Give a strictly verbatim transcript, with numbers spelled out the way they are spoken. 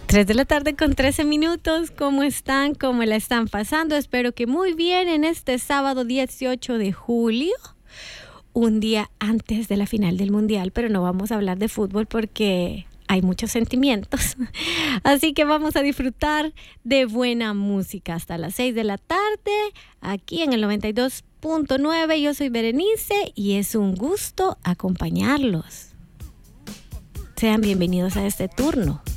tres de la tarde con trece minutos. ¿Cómo están? ¿Cómo la están pasando? Espero que muy bien en este sábado dieciocho de julio, un día antes de la final del Mundial, pero no vamos a hablar de fútbol porque hay muchos sentimientos. Así que vamos a disfrutar de buena música hasta las seis de la tarde, aquí en el noventa y dos punto nueve. Yo soy Berenice y es un gusto acompañarlos. Sean bienvenidos a este turno.